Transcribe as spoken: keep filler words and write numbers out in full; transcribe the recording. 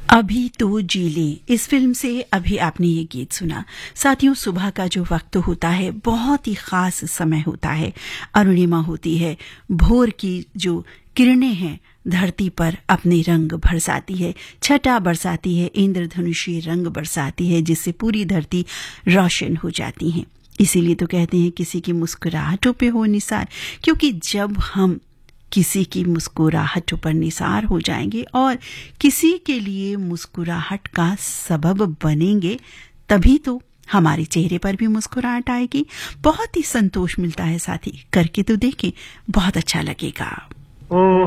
अभी तो जी ले, इस फिल्म से अभी आपने ये गीत सुना। साथियों, सुबह का जो वक्त होता है बहुत ही खास समय होता है। अरुणिमा होती है, भोर की जो किरणें हैं धरती पर अपने रंग बरसाती है, छटा बरसाती है, इंद्रधनुषी रंग बरसाती है, जिससे पूरी धरती रोशन हो जाती है। इसीलिए तो कहते हैं किसी की मुस्कुराहटों पे हो निसार, क्योंकि जब हम किसी की मुस्कुराहट पर निसार हो जाएंगे और किसी के लिए मुस्कुराहट का सबब बनेंगे, तभी तो हमारे चेहरे पर भी मुस्कुराहट आएगी। बहुत ही संतोष मिलता है साथी, करके तो देखें, बहुत अच्छा लगेगा।